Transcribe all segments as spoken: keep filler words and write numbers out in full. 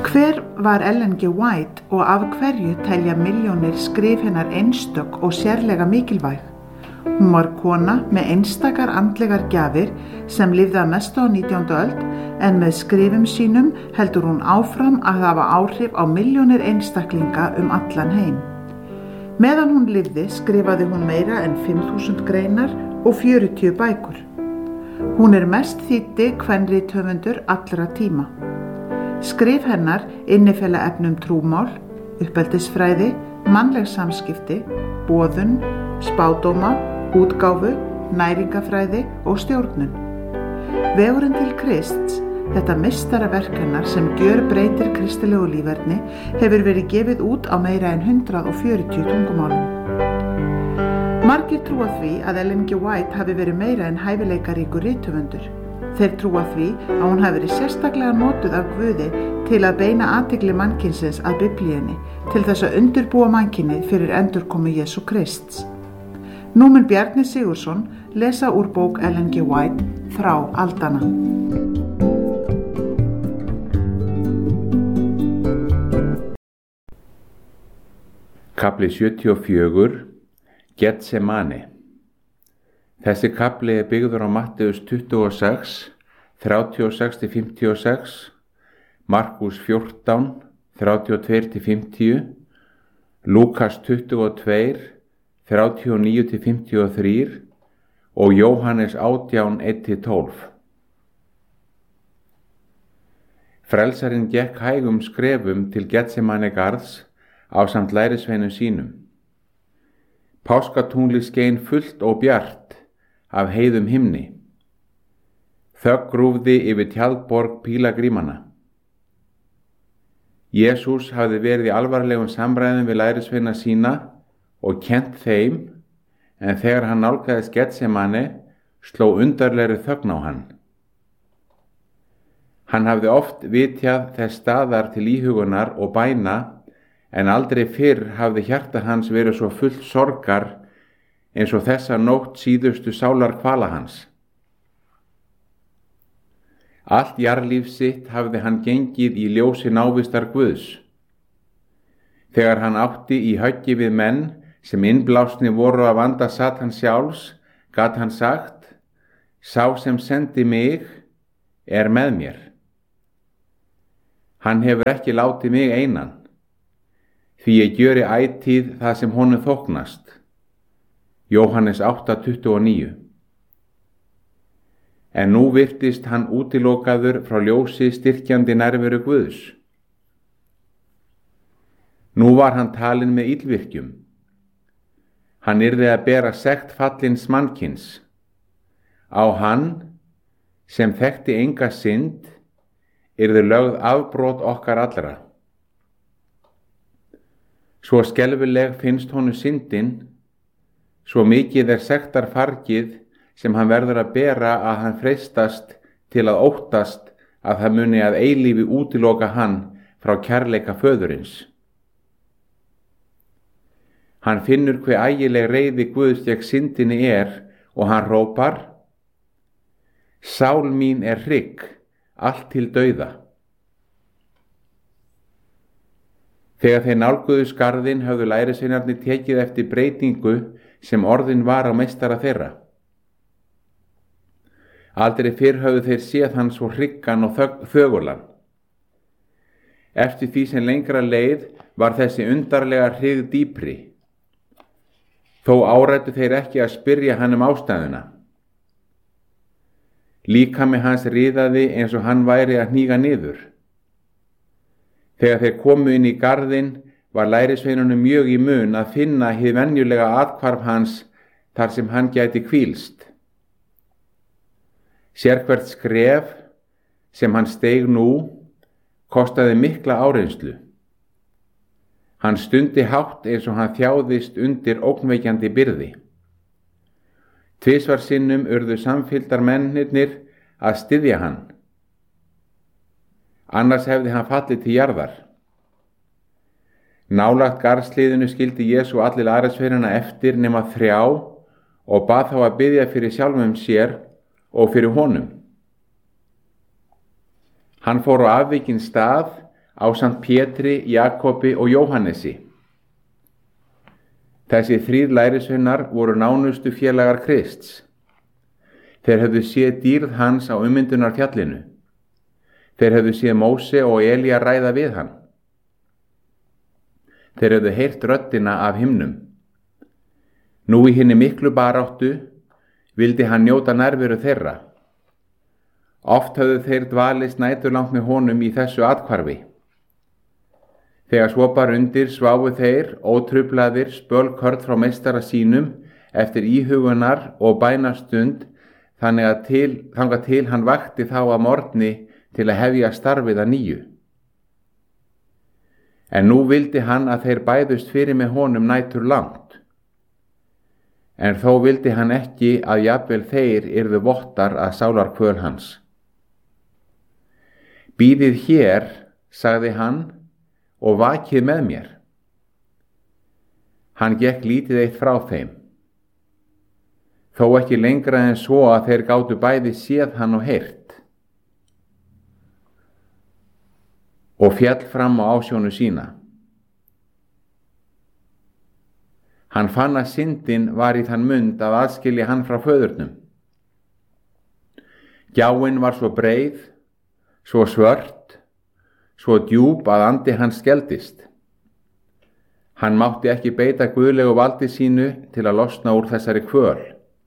Hver var Ellen G. White og af hverju telja milljónir skrif hennar einstök og sérlega mikilvæg? Hún var kona með einstakar andlegar gjafir sem lifði að mestu á nítjándu öld en með skrifum sínum heldur hún áfram að hafa áhrif á milljónir einstaklinga um allan heim. Meðan hún lifði skrifaði hún meira en fimm þúsund greinar og fjörutíu bækur. Hún er mest þýddi kvenrithöfundur allra tíma. Skrif hennar innifela efnum trúmál, uppeldisfræði, mannleg samskipti, boðun, spádóma, útgáfu, næringafræði og stjórnun. Vegurinn til Krists, þetta meistaraverk hennar sem gjörbreytir kristilegu líferni, hefur verið gefið út á meira en hundrað og fjörutíu tungumálum. Margir trúa því að Ellen G. White hafi verið meira en hæfileikaríkur rithöfundur. Þeir trúa því að hún hafi verið sérstaklega notuð af Guði til að beina athygli mannkynsins að Biblíunni til þess að undirbúa mannkynið fyrir endurkomu Jesú Krists. Nú mun Bjarni Sigurðsson lesa úr bók Ellen G. White Frá aldanna. Kafli sjötíu og fjögur Getsemane. Þessi kafli er byggður á Matteus tuttugu og sex, þrjátíu og sex til fimmtíu og sex, Markús fjórtán, þrjátíu og tvö til fimmtíu, Lúkas tuttugu og tvö, þrjátíu og níu til fimmtíu og þrjú og Jóhannes átján, eitt til tólf. Frelsarinn gekk hægum skrefum til Getsemane garðs ásamt lærisveinum sínum. Páskatunglið skein fullt og bjart af heiðum himni. Þögn grúfði yfir tjaldborg pílagrímanna. Jesús hafði verið í alvarlegum samræðum við lærisveina sína og kennt þeim, en þegar hann nálgaðist Getsemane sló undarlegri þögn á hann. Hann hafði oft vitjað þess staðar til íhugunar og bæna, en aldrei fyrr hafði hjarta hans verið svo fullt sorgar eins og þessa nótt síðustu sálar kvala hans. Allt jarðlíf sitt hafði hann gengið í ljósi návistar Guðs. Þegar hann átti í höggi við menn sem innblásni voru að vanda Satan sjálfs, gat hann sagt: Sá sem sendi mig er með mér. Hann hefur ekki látið mig einan, því ég gjöri ætíð það sem honum þóknast. Jóhannes átta, tuttugu og níu. En nú virtist hann útilokaður frá ljósi styrkjandi nærveru Guðs. Nú var hann talinn með illvirkjum. Hann yrði að bera sekt fallins mannkyns. Á hann, sem þekkti enga synd, yrði lögð afbrot okkar allra. Svo skelfileg finnst honum syndin, svo mikið er sektar fargið sem hann verður að bera að hann freistast til að óttast að það muni að eilífi útiloka hann frá kærleika föðurins. Hann finnur hve ægileg reiði Guðs gegn syndinni er og hann hrópar: Sál mín er hrygg, allt til dauða. Þegar þeir nálguðu skarðin höfðu lærisveinarnir tekið eftir breytingu sem orðin var á meistara þeirra. Aldrei fyrr höfðu þeir séð hann svo hryggan og þögulan. Eftir því sem lengra leið var þessi undarlega hrygg dýpri. Þó áræddu þeir ekki að spyrja hann um ástæðuna. Líkami hans riðaði eins og hann væri að hníga niður. Þegar þeir komu inn í garðinn var lærisveinunum mjög í mun að finna hið venjulega athvarf hans þar sem hann gæti hvílst. Sérhvert skref sem hann steig nú kostaði mikla áreynslu. Hann stundi hátt eins og hann þjáðist undir ógnveikjandi byrði. Tvisvar sinnum urðu samfylgdar mennirnir að styðja hann. Annars hefði hann fallið til jarðar. Nálægt garðsliðinu skildi Jesú allir lærisveinana eftir nema þrjá og bað þá að biðja fyrir sjálfum sér og fyrir honum. Hann fór á afvikinn stað ásamt Pétri, Jakobi og Jóhannesi. Þessi þrír lærisveinar voru nánustu félagar Krists. Þeir höfðu séð dýrð hans á ummyndunarfjallinu. Þeir höfðu séð Móse og Elía ræða við hann. Þeir höfðu heyrt röddina af himnum. Nú í hinni miklu baráttu vildi hann njóta nærveru þeirra. Oft höfðu þeir dvalist næturlangt með honum í þessu athvarfi. Þegar svo bar undir sváfu þeir ótruflaðir spölkörð frá meistara sínum eftir íhugunar og bænastund þannig að til, þangað til hann vakti þá að morgni til að hefja starfið að nýju. En nú vildi hann að þeir bæðust fyrir með honum nætur langt. En þó vildi hann ekki að jafnvel þeir yrðu vottar að sálarkvöl hans. Bíðið hér, sagði hann, og vakið með mér. Hann gekk lítið eitt frá þeim. Þó ekki lengra en svo að þeir gátu bæði séð hann og heyrt. Og féll fram á ásjónu sína. Hann fann að syndin var í þann mund að aðskilja hann frá föðurnum. Gjáin var svo breið, svo svört, svo djúp að andi hans skeldist. Hann mátti ekki beita guðlegu valdi sínu til að losna úr þessari kvöl.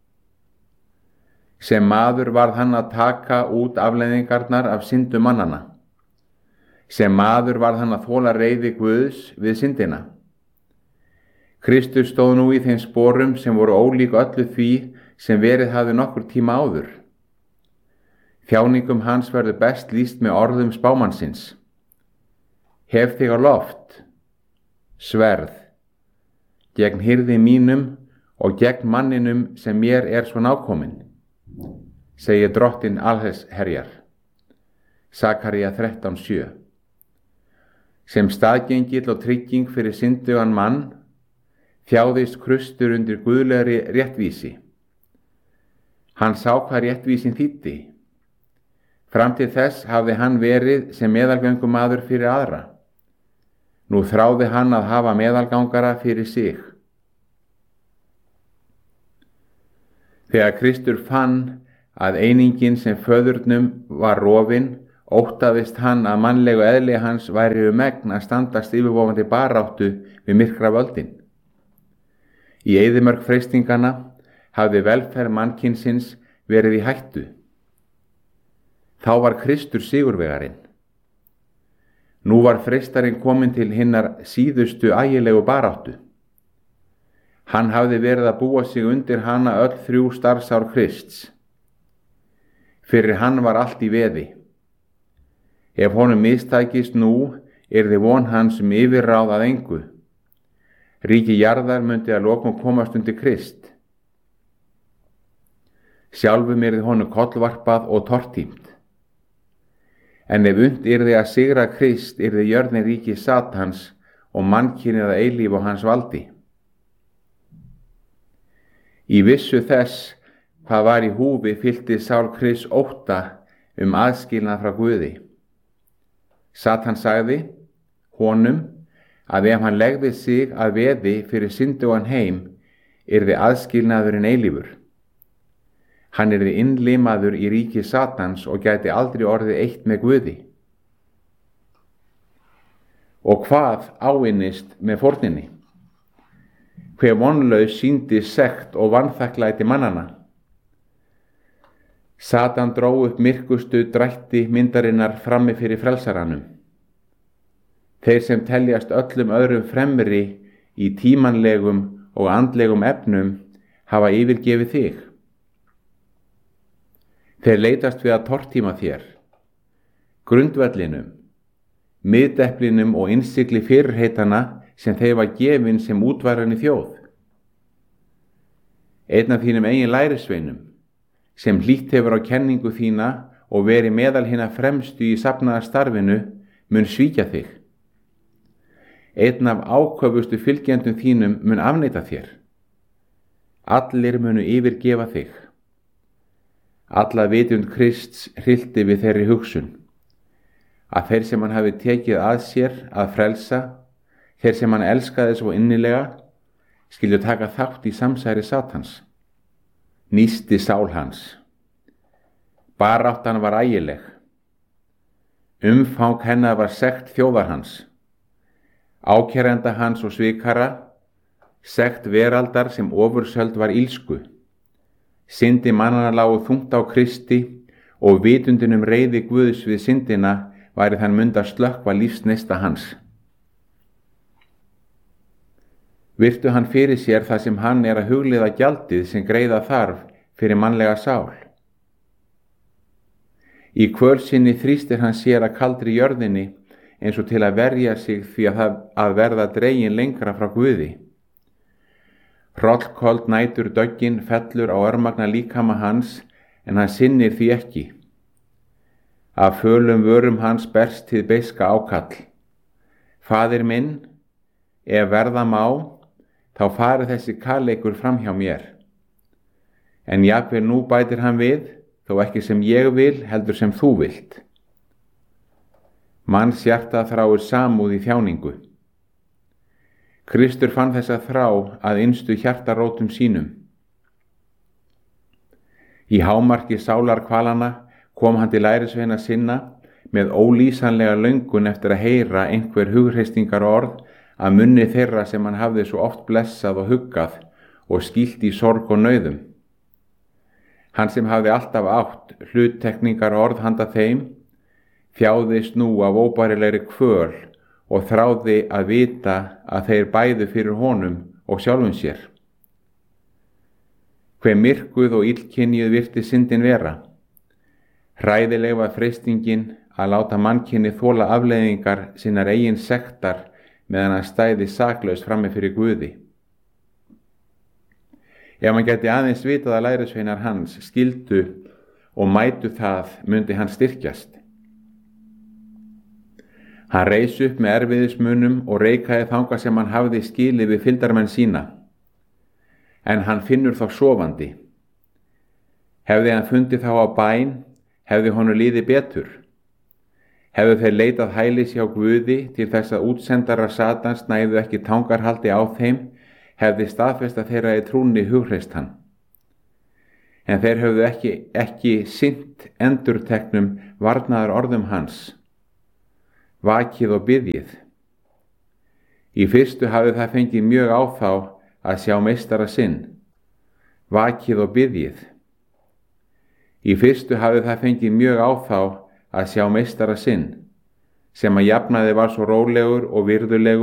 Sem maður varð hann að taka út afleiðingarnar af syndu mannana. Sem maður varð hann að þola reiði Guðs við syndina. Kristus stóð nú í þeim sporum sem voru ólík öllu því sem verið hafði nokkur tíma áður. Þjáningum hans verður best lýst með orðum spámannsins. Hef þig á loft, sverð, gegn hirði mínum og gegn manninum sem mér er svo nákominn, segir drottinn allsherjar. Sakaría þrettán sjö. Sem staðgengill og trygging fyrir syndugan mann, þjáðist Kristur undir guðlegri réttvísi. Hann sá hvað réttvísin þýddi. Fram til þess hafði hann verið sem meðalgöngumaður fyrir aðra. Nú þráði hann að hafa meðalgangara fyrir sig. Þegar Kristur fann að einingin sem föðurnum var rofin, óttaðist hann að mannlegu eðli hans væri um megn að standast yfirvofandi baráttu við myrkra völdin. Í eyðimörk freistingana hafði velferð mannkynsins verið í hættu. Þá var Kristur sigurvegarinn. Nú var freistarinn kominn til hinnar síðustu ægilegu baráttu. Hann hafði verið að búa sig undir hana öll þrjú starfsár Krists. Fyrir hann var allt í veði. Ef honum mistækist nú, yrði von hans um yfirráð að engu. Ríki jarðar myndi að lokum komast undir Krist. Sjálfum yrði honum kollvarpað og tortímt. En ef und yrði að sigra Krist, yrði jörðin ríki Satans og mannkynið að eilífu á hans valdi. Í vissu þess hvað var í húfi fyllti sál Krists ótta um aðskilnað frá Guði. Satan sagði honum að ef hann legði sig að veði fyrir syndugan heim, yrði aðskilnaðurinn eilífur. Hann yrði innlimaður í ríki Satans og gæti aldrei orðið eitt með Guði. Og hvað áinnist með fórninni? Hve vonlaus sýndi sekt og vanþakklæti mannana. Satan dró upp myrkustu drætti myndarinnar frammi fyrir frelsaranum. Þeir sem teljast öllum öðrum fremri í tímanlegum og andlegum efnum hafa yfirgefið þig. Þeir leitast við að tortíma þér, grundvellinum, miðdeplinum og innsigli fyrirheitana sem þeir var gefin sem útvaran í þjóð. Einn af þínum eigin lærisveinum, sem hlýtt hefur á kenningu þína og verið meðal hinna fremstu í safnaða starfinu, mun svíkja þig. Einn af áköfustu fylgjendum þínum mun afneita þér. Allir munu yfirgefa þig. Alla vitund Krists hryllti við þeirri hugsun. að þeir sem hann hafi tekið að sér að frelsa, þeir sem hann elskaði svo innilega, skyldu taka þátt í samsæri Satans. Nísti sál hans. Baráttan var ægileg. Umfang hennar var sekt þjóðar hans, ákærenda hans og svikara, sekt veraldar sem ofursöld var ílsku. Syndi mannanna lágu þungt á Kristi og vitundin um reiði Guðs við syndina væri þann mund að slökkva lífsneista hans. Virtu hann fyrir sér það sem hann er að hugleiða gjaldið sem greiða þarf fyrir mannlega sál. Í kvöl sinni þrýstir hann sér að kaldri jörðinni eins og til að verja sig því að, það, að verða dregin lengra frá Guði. Hrollkold nætur döggin fellur á örmagna líkama hans en hann sinnir því ekki. Af fölum vörum hans berst hið beiska ákall. Faðir minn, ef verða má, þá fari þessi kalleikur fram hjá mér. En jafnvel nú bætir hann við, þó ekki sem ég vil, heldur sem þú vilt. Manns hjarta þráir samúð í þjáningu. Kristur fann þessa þrá að innstu hjartarótum sínum. Í hámarki sálarkvalana kom hann til lærisveina sinna með ólýsanlega löngun eftir að heyra einhver hugreistingar orð að munni þeirra sem hann hafði svo oft blessað og huggað og skýlt í sorg og nauðum. Hann sem hafði alltaf átt hluttekningar orð handa þeim, þjáðist nú af óbærilegri kvöl og þráði að vita að þeir bæðu fyrir honum og sjálfum sér. Hve myrkuð og illkynjuð virti syndin vera. Hræðileg var freistingin að láta mannkynni þola afleiðingar sinnar eigin sektar meðan hann stæði saklaus frammi fyrir Guði. Ef hann gæti aðeins vitað að lærisveinar hans skildu og mætu það, mundi hann styrkjast. Hann reis upp með erfiðismunum og reikaði þangað sem hann hafði skilið við fylgdarmenn sína. En hann finnur þá sofandi. Hefði hann fundið þá á bæn, hefði honum líði betur. Hefðu þeir leitað hælis hjá Guði til þess að útsendara Satans næðu ekki tangarhaldi á þeim, hefði staðfesta þeirra í trúnni hugreist hann. En þeir höfðu ekki, ekki sinnt endurteknum varnaðar orðum hans. Vakið og biðjið. Í fyrstu hafði það fengið mjög á þá að sjá meistara sinn. Vakið og biðjið. Í fyrstu hafði það fengið mjög á þá að sjá meistara sinn, sem að jafnaði var svo rólegur og virðulegur